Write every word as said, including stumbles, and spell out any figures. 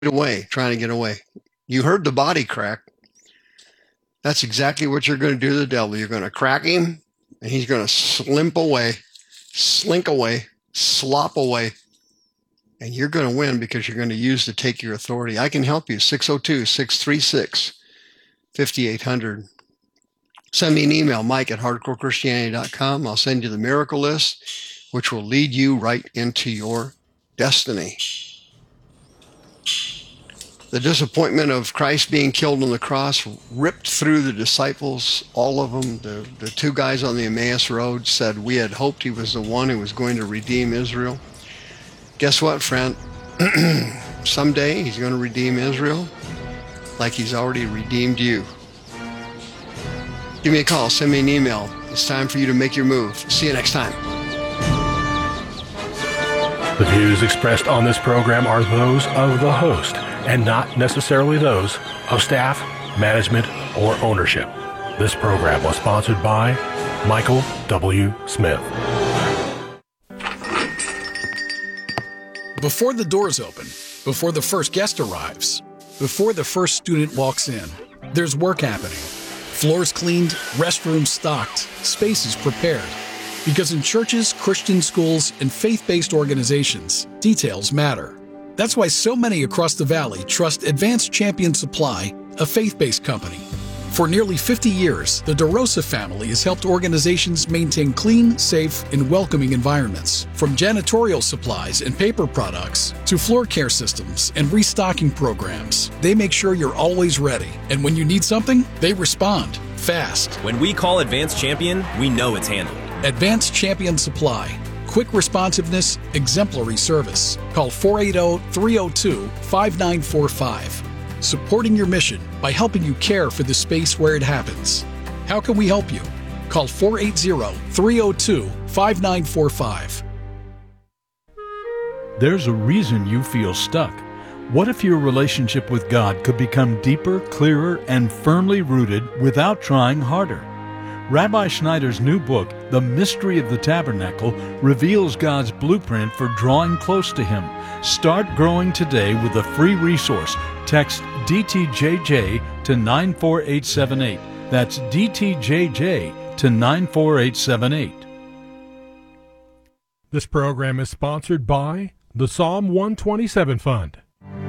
away, trying to get away. You heard the body crack. That's exactly what you're going to do to the devil. You're going to crack him, and he's going to slimp away, slink away, slop away, and you're going to win because you're going to use to take your authority. I can help you, six oh two, six three six, five eight zero zero. Send me an email, mike at hardcore christianity dot com. I'll send you the miracle list, which will lead you right into your destiny. The disappointment of Christ being killed on the cross ripped through the disciples, all of them. The, the two guys on the Emmaus Road said, we had hoped he was the one who was going to redeem Israel. Guess what, friend? Someday he's going to redeem Israel like he's already redeemed you. Give me a call, send me an email. It's time for you to make your move. See you next time. The views expressed on this program are those of the host and not necessarily those of staff, management, or ownership. This program was sponsored by Michael W. Smith. Before the doors open, before the first guest arrives, before the first student walks in, there's work happening. Floors cleaned, restrooms stocked, spaces prepared. Because in churches, Christian schools, and faith-based organizations, details matter. That's why so many across the valley trust Advanced Champion Supply, a faith-based company. For nearly fifty years, the DeRosa family has helped organizations maintain clean, safe, and welcoming environments. From janitorial supplies and paper products to floor care systems and restocking programs, they make sure you're always ready. And when you need something, they respond fast. When we call Advanced Champion, we know it's handled. Advanced Champion Supply. Quick responsiveness, exemplary service. Call four eight zero, three zero two, five nine four five. Supporting your mission by helping you care for the space where it happens. How can we help you? Call four eight zero, three zero two, five nine four five. There's a reason you feel stuck. What if your relationship with God could become deeper, clearer, and firmly rooted without trying harder? Rabbi Schneider's new book, The Mystery of the Tabernacle, reveals God's blueprint for drawing close to Him. Start growing today with a free resource. Text D T J J to nine four eight seven eight. That's D T J J to nine four eight seven eight. This program is sponsored by the Psalm one twenty-seven Fund.